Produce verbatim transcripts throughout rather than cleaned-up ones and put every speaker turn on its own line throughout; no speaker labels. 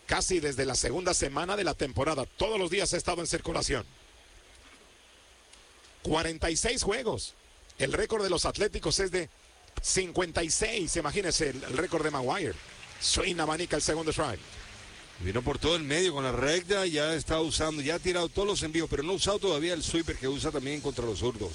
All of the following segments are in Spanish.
casi desde la segunda semana de la temporada. Todos los días ha estado en circulación. cuarenta y seis juegos. El récord de los Atléticos es de cincuenta y seis. Imagínense el, el récord de Maguire. Swing abanica el segundo strike.
Vino por todo el medio con la recta, ya está usando, ya ha tirado todos los envíos, pero no ha usado todavía el sweeper que usa también contra los zurdos.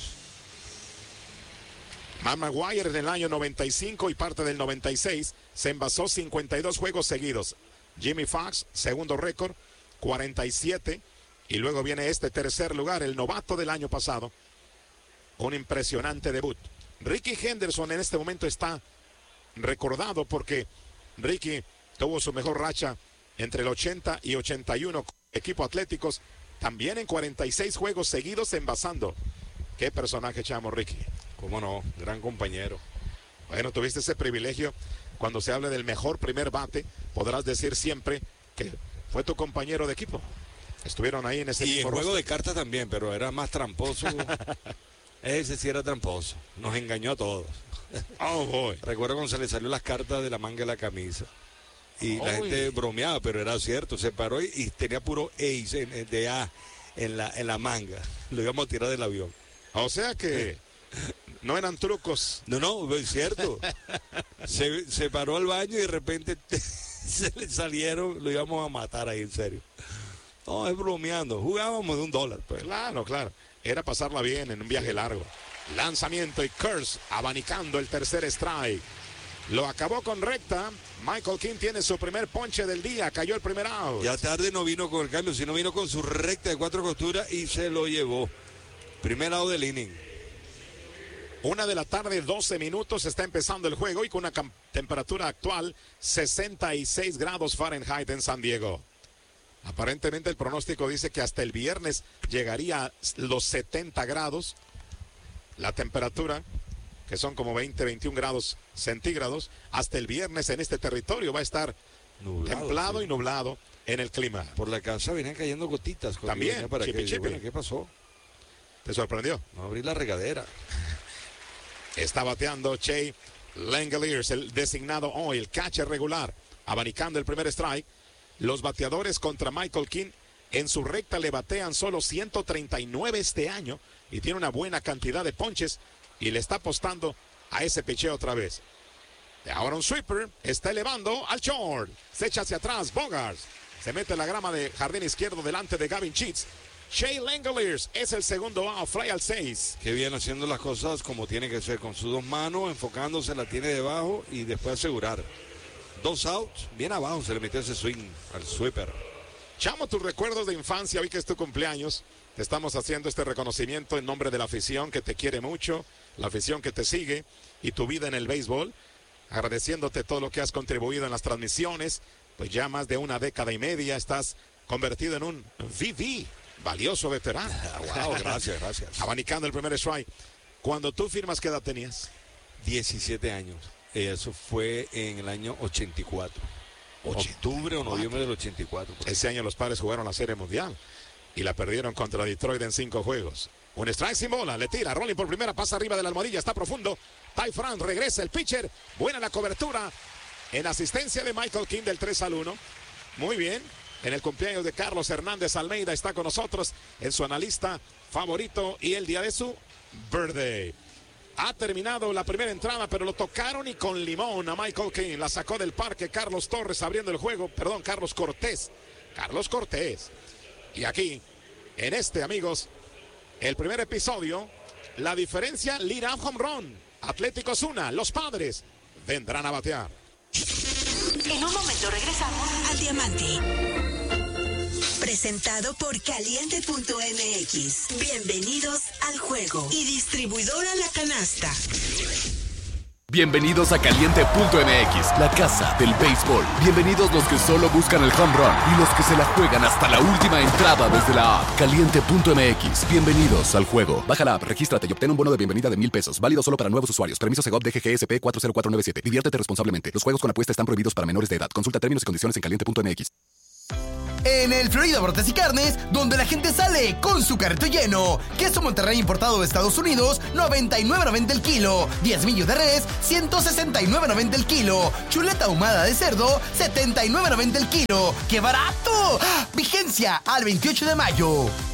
Matt Maguire en el año noventa y cinco y parte del noventa y seis se envasó cincuenta y dos juegos seguidos. Jimmy Fox, segundo récord, cuarenta y siete. Y luego viene este tercer lugar, el novato del año pasado. Un impresionante debut. Ricky Henderson en este momento está recordado porque Ricky tuvo su mejor racha entre el ochenta y ochenta y uno. Equipo Atléticos también en cuarenta y seis juegos seguidos envasando. Qué personaje, chamo, Ricky.
Cómo no, gran compañero.
Bueno, tuviste ese privilegio. Cuando se hable del mejor primer bate, podrás decir siempre que fue tu compañero de equipo. Estuvieron ahí en ese
y
mismo
el juego
roster.
de cartas también, pero era más tramposo. Ese sí era tramposo. Nos engañó a todos.
Oh, boy.
Recuerdo cuando se le salió las cartas de la manga de la camisa. Y
oh,
la gente bromeaba, pero era cierto. Se paró y, y tenía puro ace en, en, de A en la, en la manga. Lo íbamos a tirar del avión.
O sea que no eran trucos.
No, no, es cierto. se, se paró al baño y de repente se le salieron, lo íbamos a matar ahí, en serio. No, es bromeando. Jugábamos de un dólar. Pues.
Claro, claro. Era pasarla bien en un viaje largo. Lanzamiento y Kurz abanicando el tercer strike. Lo acabó con recta. Michael King tiene su primer ponche del día. Cayó el primer out.
Ya tarde no vino con el cambio, sino vino con su recta de cuatro costuras y se lo llevó. Primer out del inning.
Una de la tarde, doce minutos. Está empezando el juego y con una temperatura actual sesenta y seis grados Fahrenheit en San Diego. Aparentemente el pronóstico dice que hasta el viernes llegaría a los setenta grados. La temperatura, que son como veinte, veintiún grados centígrados, hasta el viernes en este territorio va a estar nublado, templado sí. y nublado en el clima.
Por la casa venían cayendo gotitas.
También,
para
chipi,
que,
chipi.
Bueno, ¿qué pasó?
¿Te sorprendió?
No abrí la regadera.
Está bateando Shea Langeliers, el designado hoy, el catcher regular, abanicando el primer strike. Los bateadores contra Michael King en su recta le batean solo ciento treinta y nueve este año y tiene una buena cantidad de ponches y le está apostando a ese picheo otra vez. Ahora un sweeper está elevando al short. Se echa hacia atrás, Bogaerts. Se mete la grama de jardín izquierdo delante de Gavin Sheets. Shea Langeliers es el segundo out, fly al seis.
Qué bien haciendo las cosas como tiene que ser, con sus dos manos, enfocándose, la tiene debajo y después asegurar. Dos outs, bien abajo se le metió ese swing al sweeper.
Chamo, tus recuerdos de infancia, hoy que es tu cumpleaños, te estamos haciendo este reconocimiento en nombre de la afición que te quiere mucho, la afición que te sigue y tu vida en el béisbol, agradeciéndote todo lo que has contribuido en las transmisiones, pues ya más de una década y media estás convertido en un V V, valioso veterano.
Wow, gracias, gracias.
Abanicando el primer strike. Cuando tú firmas, ¿qué edad tenías?
diecisiete años. Eso fue en el año ochenta y cuatro. Octubre o noviembre del ochenta y cuatro.
Ese año los Padres jugaron la Serie Mundial y la perdieron contra Detroit en cinco juegos. Un strike sin bola, le tira, rolling por primera, pasa arriba de la almohadilla, está profundo. Ty France regresa el pitcher, buena la cobertura en asistencia de Michael King del tres al uno. Muy bien, en el cumpleaños de Carlos Hernández Almeida está con nosotros en su analista favorito y el día de su birthday. Ha terminado la primera entrada, pero lo tocaron y con limón a Michael King. La sacó del parque Carlos Torres abriendo el juego. Perdón, Carlos Cortés. Carlos Cortés. Y aquí, en este, amigos, el primer episodio, la diferencia, lead-off home run. Atléticos una, los Padres vendrán a batear.
En un momento regresamos al Diamante. Presentado por Caliente punto M X. Bienvenidos al juego. Y distribuidora La Canasta.
Bienvenidos a Caliente punto M X, la casa del béisbol. Bienvenidos los que solo buscan el home run y los que se la juegan hasta la última entrada desde la app. Caliente punto M X. Bienvenidos al juego. Baja la app, regístrate y obtén un bono de bienvenida de mil pesos. Válido solo para nuevos usuarios. Permiso Segov D G G S P cuatro cero cuatro nueve siete. Diviértete responsablemente. Los juegos con apuesta están prohibidos para menores de edad. Consulta términos y condiciones en Caliente punto M X.
En el Florida Bortes y Carnes, donde la gente sale con su carrito lleno. Queso Monterrey importado de Estados Unidos, noventa y nueve noventa el kilo. Diezmillo de res, ciento sesenta y nueve noventa el kilo. Chuleta ahumada de cerdo, setenta y nueve noventa el kilo. ¡Qué barato! ¡Ah! Vigencia al veintiocho de mayo.